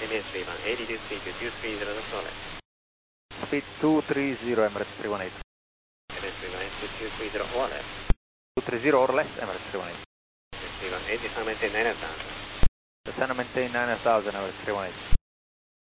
MS 318, speed 230 to solid. Speed 230, Emirates 318. MS 318, 230 or less. 230 or less, Emirates 318. MS 318, descend maintain 9000. Descend and maintain 9000, Emirates 318.